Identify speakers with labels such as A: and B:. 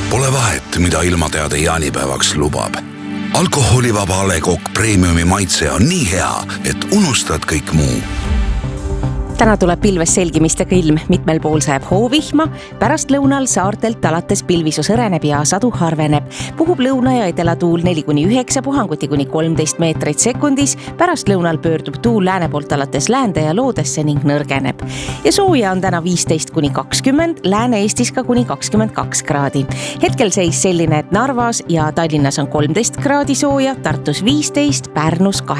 A: Pole vahet, mida ilmateade jaanipäevaks lubab. Alkoholivaba A. Le Coq Premiumi maitse on nii hea, et unustad kõik muu.
B: Täna tuleb pilves selgimistega ilm, mitmel pool sajab hoovihma, pärast lõunal saartelt alates pilvisus õreneb ja sadu harveneb. Puhub lõuna- ja edelatuul 4-9 puhanguti kuni 13 meetrit sekundis, pärast lõunal pöördub tuul lääne poolt alates läände ja loodesse ning nõrgeneb. Ja sooja on täna 15-20, Lääne-Eestis ka kuni 22 kraadi. Hetkel seis selline, et Narvas ja Tallinnas on 13 kraadi sooja, Tartus 15, Pärnus